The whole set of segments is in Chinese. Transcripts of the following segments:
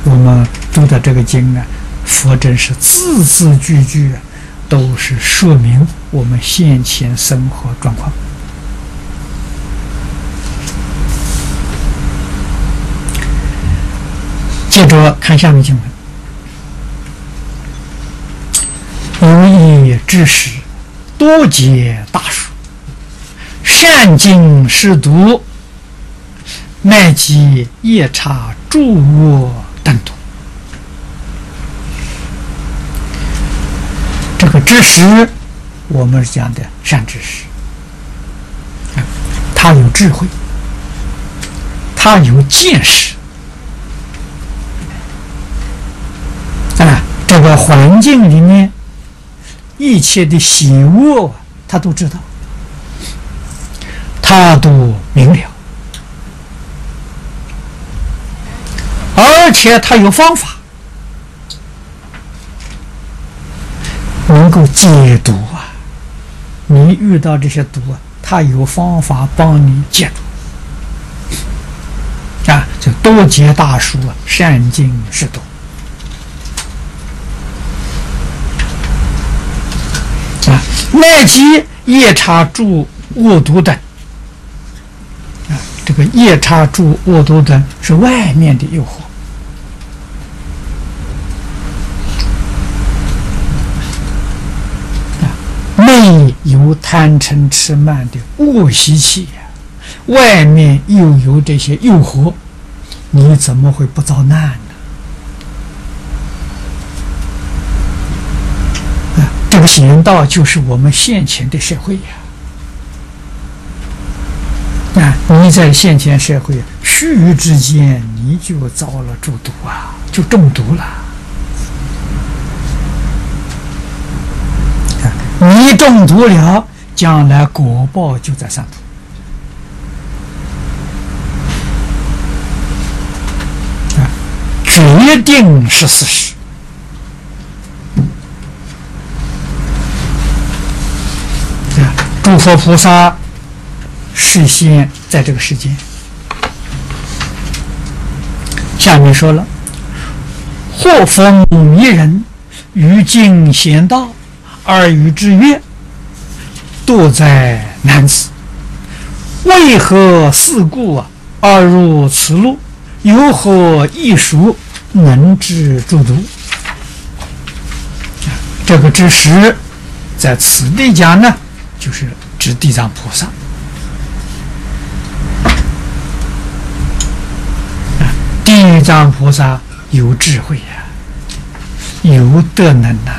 我们读的这个经啊，佛真是字字句句啊，都是说明我们现前生活状况。接着看下面经文：无义之时，多结大树，善经识读，乃及夜叉诸恶等多。这个知识，我们是讲的善知识，他有智慧，他有见识。这个环境里面一切的喜恶，他都知道，他都明了，而且他有方法能够解毒啊！你遇到这些毒啊，他有方法帮你解毒啊！这多结大树啊，善经识读。乃及夜叉诸恶毒等这个夜叉诸恶毒等是外面的诱惑内有贪嗔痴慢的恶习气外面又有这些诱惑，你怎么会不遭难呢？这个贤道就是我们现前的社会呀！你在现前社会须臾之间，你就遭了诸毒啊，就中毒了。你中毒了，将来果报就在上头。决定是事实。诸佛菩萨示现在这个世间。下面说了：或逢迷人，于境贤道，而与之曰：堕在男子，为何四故而入此路？有何艺术能治诸毒？这个知识在此地讲呢，就是指地藏菩萨。地藏菩萨有智慧呀，有德能呐。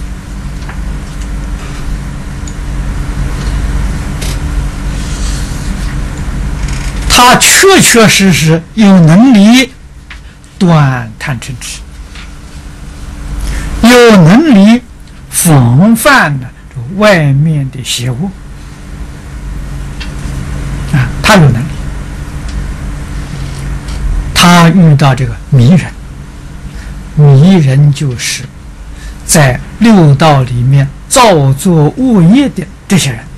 他确确实实有能力断贪嗔痴，有能力防范呢外面的邪恶他有能力。他遇到这个迷人，迷人就是在六道里面造作恶业的这些人。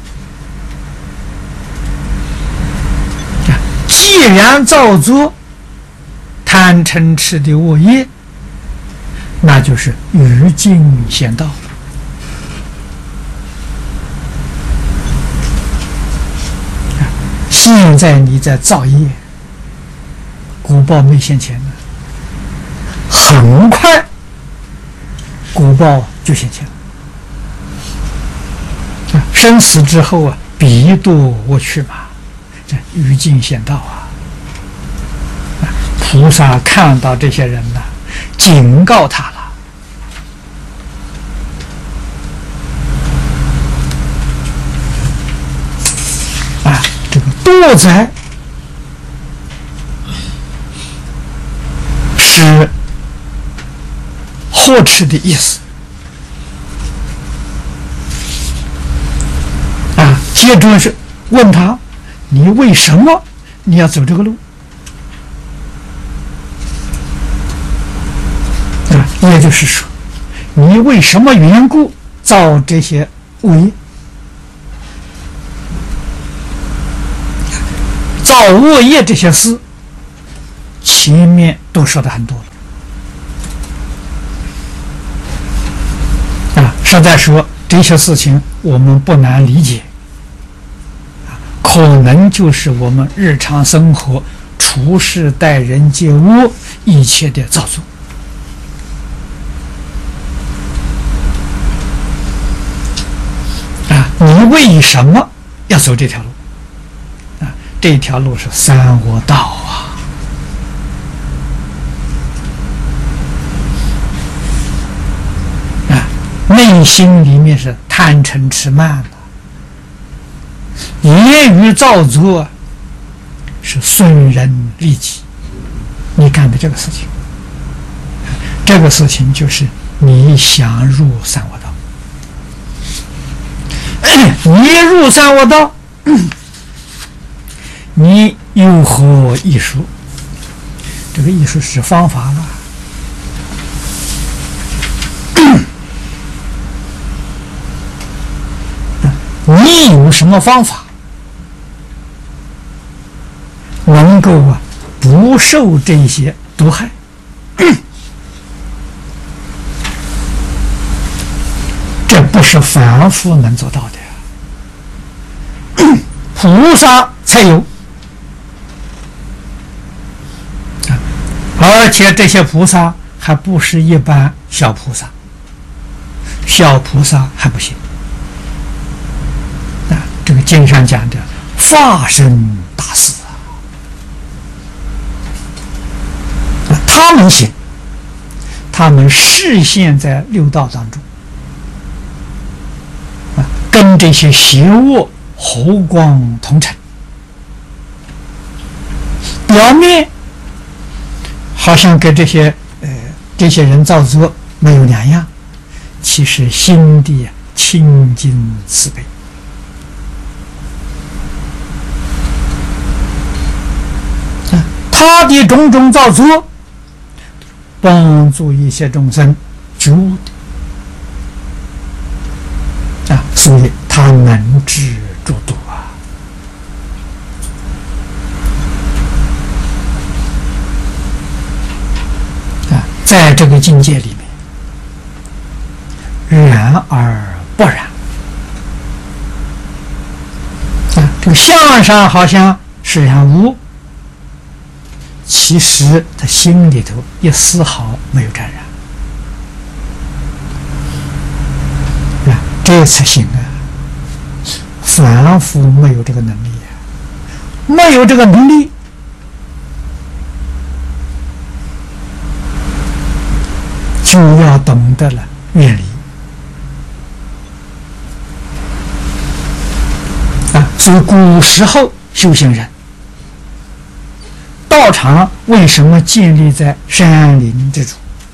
既然造作贪嗔痴的恶业，那就是于境贤道。现在你在造业，果报没现前呢，很快果报就现前了。生死之后彼堕我去嘛，这于境贤道菩萨看到这些人呢，警告他了。这个堕在是呵斥的意思接着是问他，你为什么你要走这个路也就是说，你为什么缘故造这些恶业？造恶业这些事前面都说的很多了实在说，这些事情我们不难理解，可能就是我们日常生活处事待人接物一切的造作。你为什么要走这条路？这条路是三恶道内心里面是贪嗔痴慢的，言语造作是损人利己，你干的这个事情，这个事情就是你想入三恶道。你入三恶道，你有何艺术？这个艺术是方法了。你有什么方法能够不受这些毒害？这不是凡夫能做到的，菩萨才有。而且这些菩萨还不是一般小菩萨，小菩萨还不行。这个经上讲的法身大士他们行，他们示现在六道当中，跟这些邪恶和光同尘，表面好像跟这些人造作没有两样，其实心地清净慈悲。他的种种造作，帮助一些众生觉悟的所以他能知诸度在这个境界里面，然而不然这个相上好像是然无，其实他心里头一丝毫没有沾染这才行凡夫没有这个能力没有这个能力，就要懂得了远离所以古时候修行人道场为什么建立在山林之处，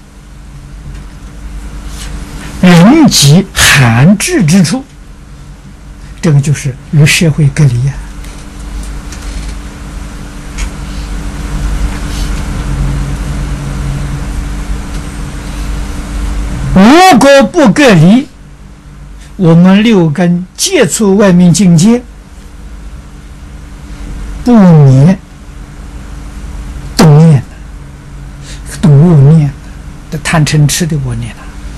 人迹罕至之处？这个就是与社会隔离如果不隔离，我们六根接触外面境界，不免动念动恶念的贪嗔痴的恶念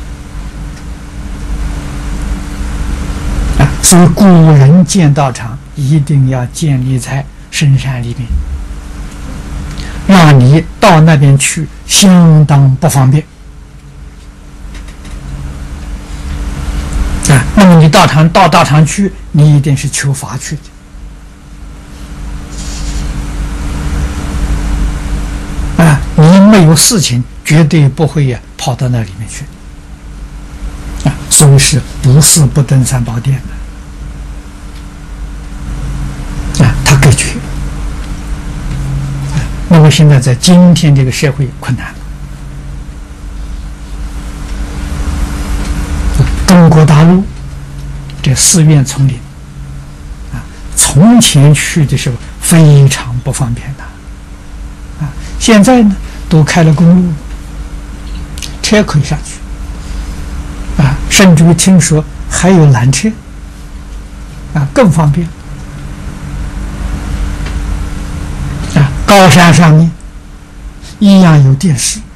所以古人建道场一定要建立在深山里面，让你到那边去相当不方便那么你到道场去，你一定是求法去的你没有事情绝对不会跑到那里面去所以是不是不登三宝殿的他隔绝那么现在在今天这个社会困难了，中国大陆这寺院丛林从前去的时候非常不方便的现在呢都开了公路，车可以上去甚至于听说还有缆车更方便高山上面一样有电视